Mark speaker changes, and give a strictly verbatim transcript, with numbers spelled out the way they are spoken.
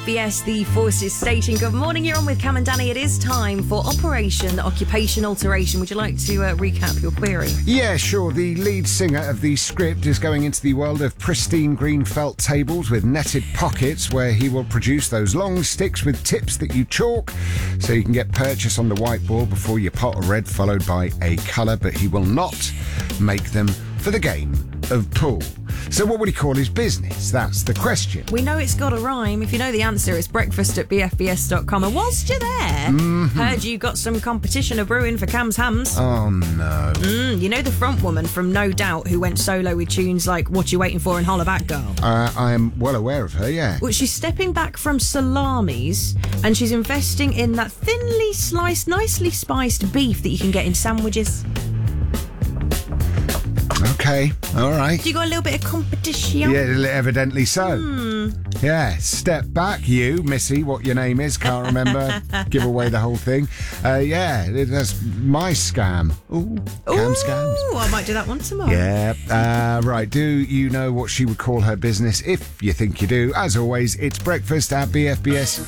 Speaker 1: B S, the Forces Station. Good morning, you're on with Cam and Danny. It is time for Operation Occupation Alteration. Would you like to uh, recap your query?
Speaker 2: Yeah, sure. The lead singer of the script is going into the world of pristine green felt tables with netted pockets, where he will produce those long sticks with tips that you chalk so you can get purchase on the whiteboard before you pot a red followed by a colour, but he will not make them for the game of pool. So what would he call his business? That's the question.
Speaker 1: We know it's got a rhyme. If you know the answer, it's breakfast at b f b s dot com. And whilst you're there,
Speaker 2: Mm-hmm.
Speaker 1: heard you got some competition of brewing for Cam's Hams.
Speaker 2: Oh, no.
Speaker 1: Mm, you know the front woman from No Doubt who went solo with tunes like What You Waiting For and Holla Back Girl?
Speaker 2: Uh, I am well aware of her, yeah.
Speaker 1: Well, she's stepping back from salamis and she's investing in that thinly sliced, nicely spiced beef that you can get in sandwiches.
Speaker 2: Okay, all right.
Speaker 1: You got a little bit of competition?
Speaker 2: Yeah, evidently so.
Speaker 1: Hmm.
Speaker 2: Yeah, step back, you, Missy, what your name is, can't remember. Give away the whole thing. Uh, yeah, that's my scam. Ooh, Cam scams.
Speaker 1: Ooh, I might do that one tomorrow.
Speaker 2: Yeah, uh, right. Do you know what she would call her business? If you think you do, as always, it's breakfast at B F B S.